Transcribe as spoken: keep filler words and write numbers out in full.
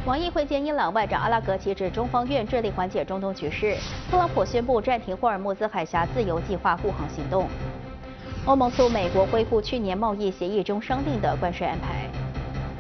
王毅会见伊朗外长阿拉格齐指中方愿致力缓解中东局势。特朗普宣布暂停霍尔木兹海峡自由计划护航行动。欧盟促美国恢复去年贸易协议中商定的关税安排。